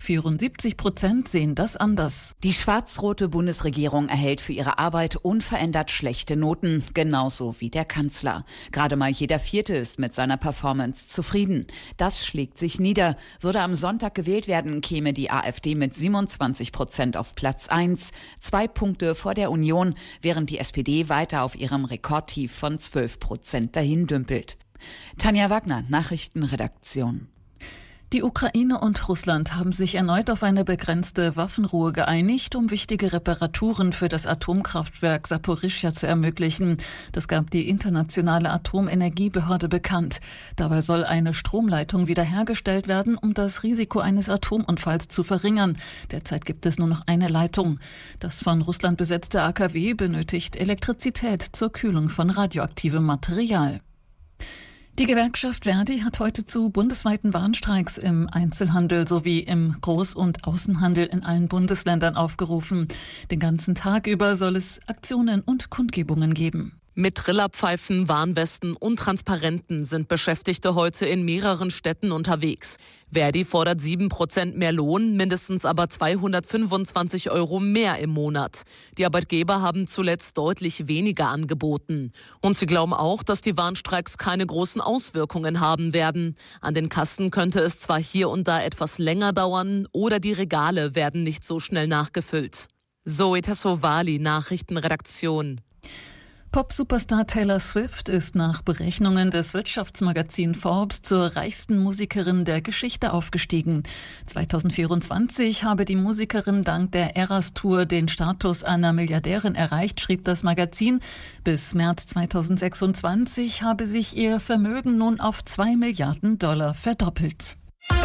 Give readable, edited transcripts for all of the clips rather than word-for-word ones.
74% sehen das anders. Die schwarz-rote Bundesregierung erhält für ihre Arbeit unverändert schlechte Noten, genauso wie der Kanzler. Gerade mal jeder Vierte ist mit seiner Performance zufrieden. Das schlägt sich nieder. Würde am Sonntag gewählt werden, käme die AfD mit 27% auf Platz 1, 2 Punkte vor der Union, während die SPD weiter auf ihrem Rekordtief von 12% dahin dümpelt. Tanja Wagner, Nachrichtenredaktion. Die Ukraine und Russland haben sich erneut auf eine begrenzte Waffenruhe geeinigt, um wichtige Reparaturen für das Atomkraftwerk Saporischschja zu ermöglichen. Das gab die Internationale Atomenergiebehörde bekannt. Dabei soll eine Stromleitung wiederhergestellt werden, um das Risiko eines Atomunfalls zu verringern. Derzeit gibt es nur noch eine Leitung. Das von Russland besetzte AKW benötigt Elektrizität zur Kühlung von radioaktivem Material. Die Gewerkschaft Verdi hat heute zu bundesweiten Warnstreiks im Einzelhandel sowie im Groß- und Außenhandel in allen Bundesländern aufgerufen. Den ganzen Tag über soll es Aktionen und Kundgebungen geben. Mit Trillerpfeifen, Warnwesten und Transparenten sind Beschäftigte heute in mehreren Städten unterwegs. Verdi fordert 7% mehr Lohn, mindestens aber 225 € mehr im Monat. Die Arbeitgeber haben zuletzt deutlich weniger angeboten. Und sie glauben auch, dass die Warnstreiks keine großen Auswirkungen haben werden. An den Kassen könnte es zwar hier und da etwas länger dauern oder die Regale werden nicht so schnell nachgefüllt. Zoe Tassovali, Nachrichtenredaktion. Pop-Superstar Taylor Swift ist nach Berechnungen des Wirtschaftsmagazins Forbes zur reichsten Musikerin der Geschichte aufgestiegen. 2024 habe die Musikerin dank der Eras-Tour den Status einer Milliardärin erreicht, schrieb das Magazin. Bis März 2026 habe sich ihr Vermögen nun auf $2 Milliarden verdoppelt.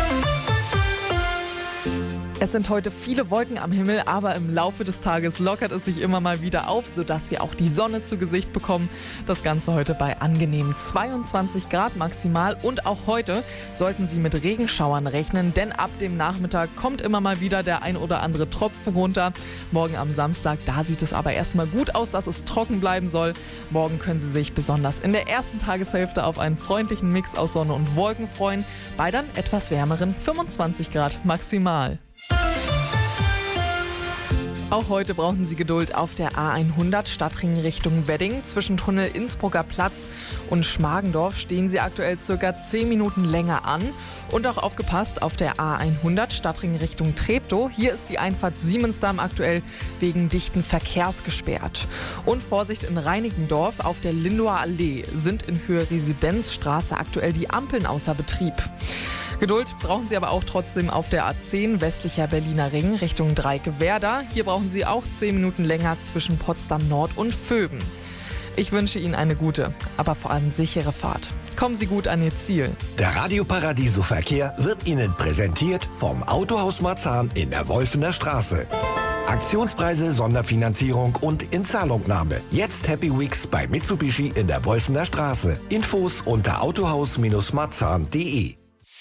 Es sind heute viele Wolken am Himmel, aber im Laufe des Tages lockert es sich immer mal wieder auf, sodass wir auch die Sonne zu Gesicht bekommen. Das Ganze heute bei angenehmen 22 Grad maximal. Und auch heute sollten Sie mit Regenschauern rechnen, denn ab dem Nachmittag kommt immer mal wieder der ein oder andere Tropfen runter. Morgen am Samstag, da sieht es aber erstmal gut aus, dass es trocken bleiben soll. Morgen können Sie sich besonders in der ersten Tageshälfte auf einen freundlichen Mix aus Sonne und Wolken freuen, bei dann etwas wärmeren 25 Grad maximal. Auch heute brauchen Sie Geduld auf der A100 Stadtring Richtung Wedding. Zwischen Tunnel Innsbrucker Platz und Schmargendorf stehen Sie aktuell ca. 10 Minuten länger an. Und auch aufgepasst auf der A100 Stadtring Richtung Treptow. Hier ist die Einfahrt Siemensdamm aktuell wegen dichten Verkehrs gesperrt. Und Vorsicht in Reinickendorf, auf der Lindower Allee sind in Höhe Residenzstraße aktuell die Ampeln außer Betrieb. Geduld brauchen Sie aber auch trotzdem auf der A10 westlicher Berliner Ring Richtung Dreieck-Werder. Hier brauchen Sie auch 10 Minuten länger zwischen Potsdam Nord und Vöben. Ich wünsche Ihnen eine gute, aber vor allem sichere Fahrt. Kommen Sie gut an Ihr Ziel. Der Radio Paradiso Verkehr wird Ihnen präsentiert vom Autohaus Marzahn in der Wolfener Straße. Aktionspreise, Sonderfinanzierung und Inzahlungnahme. Jetzt Happy Weeks bei Mitsubishi in der Wolfener Straße. Infos unter autohaus-marzahn.de.